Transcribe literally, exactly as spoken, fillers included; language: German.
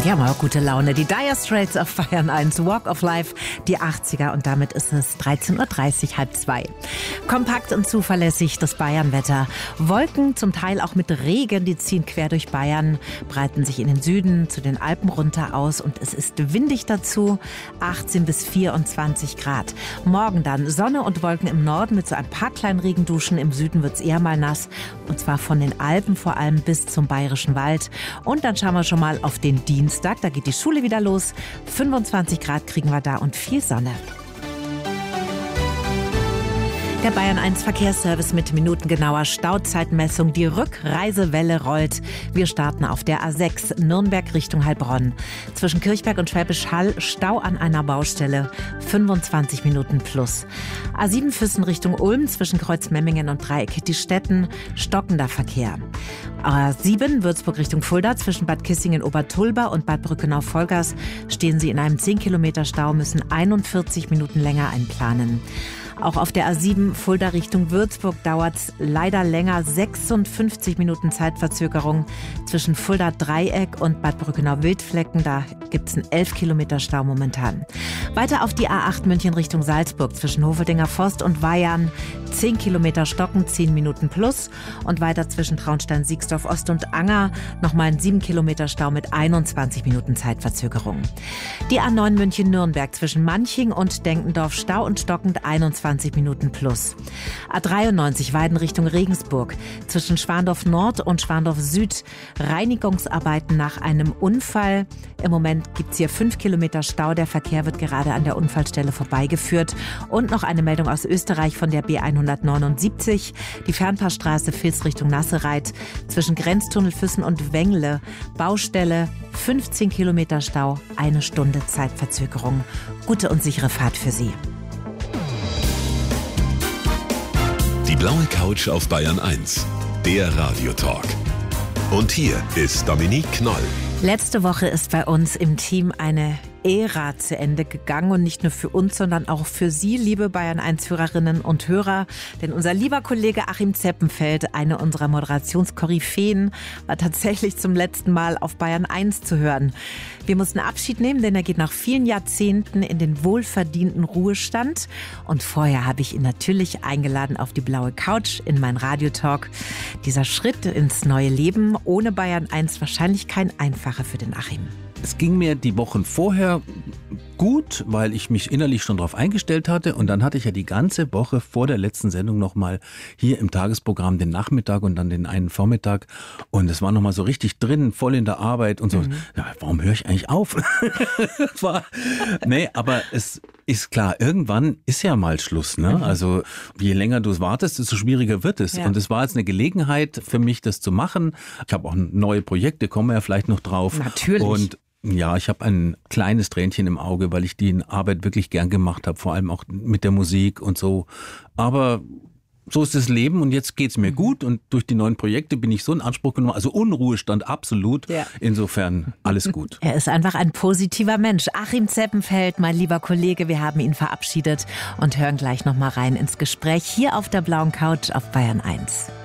Die haben auch gute Laune. Die Dire Straits auf Bayern eins, Walk of Life, die achtziger. Und damit ist es dreizehn Uhr dreißig, halb zwei. Kompakt und zuverlässig das Bayernwetter. Wolken, zum Teil auch mit Regen, die ziehen quer durch Bayern, breiten sich in den Süden zu den Alpen runter aus. Und es ist windig dazu, achtzehn bis vierundzwanzig Grad. Morgen dann Sonne und Wolken im Norden mit so ein paar kleinen Regenduschen. Im Süden wird es eher mal nass. Und zwar von den Alpen vor allem bis zum Bayerischen Wald. Und dann schauen wir schon mal auf den Dienstag. Da geht die Schule wieder los. fünfundzwanzig Grad kriegen wir da und viel Sonne. Der Bayern eins Verkehrsservice mit minutengenauer Stauzeitmessung. Die Rückreisewelle rollt. Wir starten auf der A sechs Nürnberg Richtung Heilbronn. Zwischen Kirchberg und Schwäbisch Hall Stau an einer Baustelle. fünfundzwanzig Minuten plus. A sieben Füssen Richtung Ulm zwischen Kreuzmemmingen und Dreieck Hittistetten. Stockender Verkehr. A sieben Würzburg Richtung Fulda zwischen Bad Kissingen Obertulba und Bad Brückenau-Vollgas stehen Sie in einem zehn Kilometer Stau, müssen einundvierzig Minuten länger einplanen. Auch auf der A sieben Fulda Richtung Würzburg dauert es leider länger, sechsundfünfzig Minuten Zeitverzögerung zwischen Fulda Dreieck und Bad Brückenau-Wildflecken. Da gibt es einen elf Kilometer Stau momentan. Weiter auf die A acht München Richtung Salzburg zwischen Hofeldinger Forst und Weihern. zehn Kilometer Stocken, zehn Minuten plus. Und weiter zwischen Traunstein, Siegsdorf Ost und Anger nochmal ein sieben Kilometer Stau mit einundzwanzig Minuten Zeitverzögerung. Die A neun München Nürnberg zwischen Manching und Denkendorf Stau und stockend einundzwanzig Minuten plus. A dreiundneunzig Weiden Richtung Regensburg zwischen Schwandorf Nord und Schwandorf Süd. Reinigungsarbeiten nach einem Unfall. Im Moment gibt es hier fünf Kilometer Stau. Der Verkehr wird gerade an der Unfallstelle vorbeigeführt. Und noch eine Meldung aus Österreich von der B hundertneunundsiebzig. Die Fernpassstraße Vils Richtung Nassereit zwischen Grenztunnel Füssen und Wengle. Baustelle, fünfzehn Kilometer Stau, eine Stunde Zeitverzögerung. Gute und sichere Fahrt für Sie. Die blaue Couch auf Bayern eins, der Radiotalk. Und hier ist Dominique Knoll. Letzte Woche ist bei uns im Team eine Ära zu Ende gegangen und nicht nur für uns, sondern auch für Sie, liebe Bayern eins Hörerinnen und Hörer. Denn unser lieber Kollege Achim Zeppenfeld, eine unserer Moderationskoryphäen, war tatsächlich zum letzten Mal auf Bayern eins zu hören. Wir mussten Abschied nehmen, denn er geht nach vielen Jahrzehnten in den wohlverdienten Ruhestand. Und vorher habe ich ihn natürlich eingeladen auf die blaue Couch in mein Radiotalk. Dieser Schritt ins neue Leben ohne Bayern eins wahrscheinlich kein einfacher für den Achim. Es ging mir die Wochen vorher gut, weil ich mich innerlich schon darauf eingestellt hatte. Und dann hatte ich ja die ganze Woche vor der letzten Sendung nochmal hier im Tagesprogramm den Nachmittag und dann den einen Vormittag. Und es war nochmal so richtig drin, voll in der Arbeit und so. Mhm. Ja, warum höre ich eigentlich auf? war, nee, aber es ist klar, irgendwann ist ja mal Schluss. Ne? Mhm. Also je länger du es wartest, desto schwieriger wird es. Ja. Und es war jetzt eine Gelegenheit für mich, das zu machen. Ich habe auch neue Projekte, kommen wir ja vielleicht noch drauf. Natürlich. Und ja, ich habe ein kleines Tränchen im Auge, weil ich die Arbeit wirklich gern gemacht habe, vor allem auch mit der Musik und so. Aber so ist das Leben und jetzt geht's mir gut und durch die neuen Projekte bin ich so in Anspruch genommen, also Unruhestand absolut. Ja. Insofern alles gut. Er ist einfach ein positiver Mensch. Achim Zeppenfeld, mein lieber Kollege, wir haben ihn verabschiedet und hören gleich noch mal rein ins Gespräch hier auf der blauen Couch auf Bayern eins.